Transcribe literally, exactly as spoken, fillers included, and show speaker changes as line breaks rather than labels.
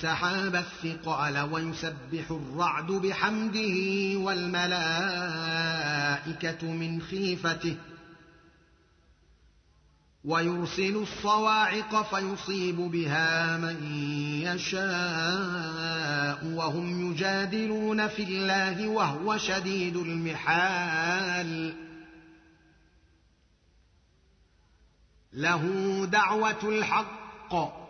السحاب الثقال ويسبح الرعد بحمده والملائكة من خيفته ويرسل الصواعق فيصيب بها من يشاء وهم يجادلون في الله وهو شديد المحال له دعوة الحق